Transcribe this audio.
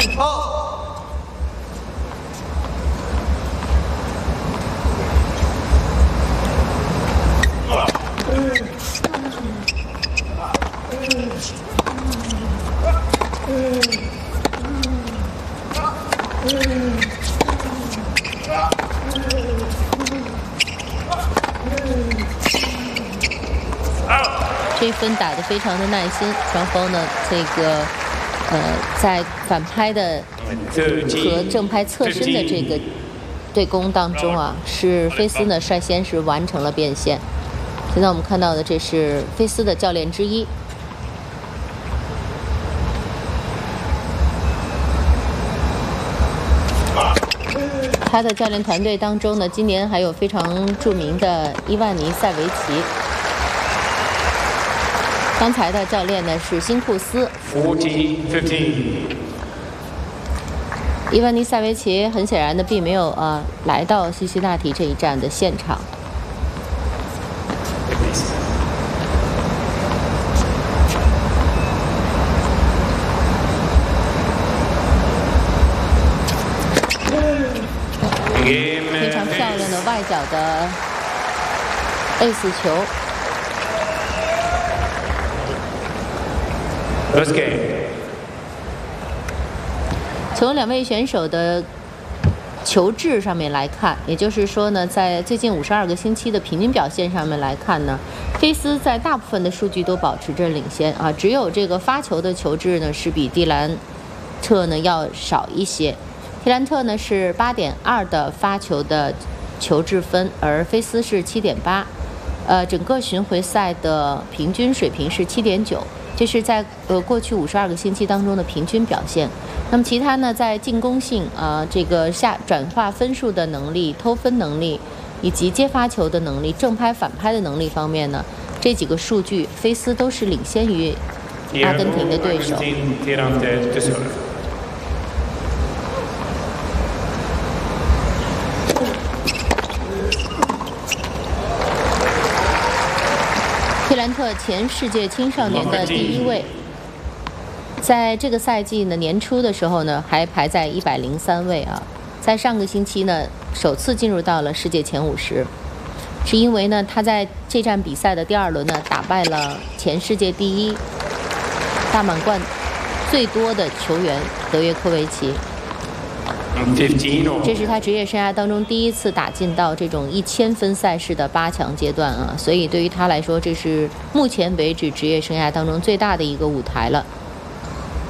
这一分打得非常的耐心，双方呢在反拍的和正拍侧身的这个对攻当中啊，是菲斯呢率先是完成了变现。现在我们看到的这是菲斯的教练之一。他的教练团队当中呢，今年还有非常著名的伊万尼·塞维奇。刚才的教练呢是辛库斯。伊万尼·塞维奇很显然的并没有来到西西那提这一战的现场。非常漂亮的外角的 ace 球。从两位选手的球质上面来看，也就是说呢，在最近52个星期的平均表现上面来看呢，菲斯在大部分的数据都保持着领先啊，只有这个发球的球质呢是比蒂兰特呢要少一些。蒂兰特呢是8.2的发球的球质分，而菲斯是7.8，整个巡回赛的平均水平是7.9。这是在过去52个星期当中的平均表现。那么其他呢，在进攻性这个转化分数的能力、偷分能力以及接发球的能力、正拍反拍的能力方面呢，这几个数据菲斯都是领先于阿根廷的对手。蒂兰特前世界青少年的第1位，在这个赛季呢年初的时候呢还排在103位啊，在上个星期呢首次进入到了世界前50，是因为呢他在这站比赛的第2轮呢打败了前世界第1大满贯最多的球员德约科维奇。这是他职业生涯当中第一次打进到这种1000分赛事的8强阶段啊，所以对于他来说，这是目前为止职业生涯当中最大的一个舞台了。